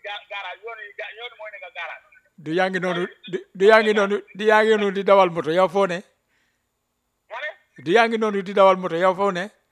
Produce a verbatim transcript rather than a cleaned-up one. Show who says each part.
Speaker 1: garage yoon yi yoon mooy nekk garage
Speaker 2: du yaa ngi noonu du yaa ngi noonu du yaa ngi noonu di dawal moto yow foo ne
Speaker 1: ma ne
Speaker 2: du yaa ngi noonu di dawal moto yow foo ne